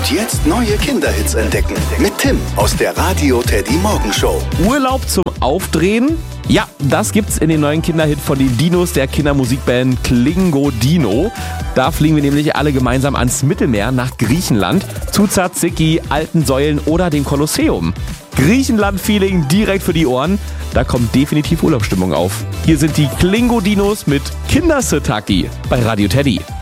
Und jetzt neue Kinderhits entdecken. Mit Tim aus der Radio Teddy Morgenshow. Urlaub zum Aufdrehen? Ja, das gibt's in den neuen Kinderhit von den Dinos der Kindermusikband Klingo Dino. Da fliegen wir nämlich alle gemeinsam ans Mittelmeer nach Griechenland, zu Tsatsiki, alten Säulen oder dem Kolosseum. Griechenland-Feeling direkt für die Ohren. Da kommt definitiv Urlaubsstimmung auf. Hier sind die Klingo Dinos mit Kindersitaki bei Radio Teddy.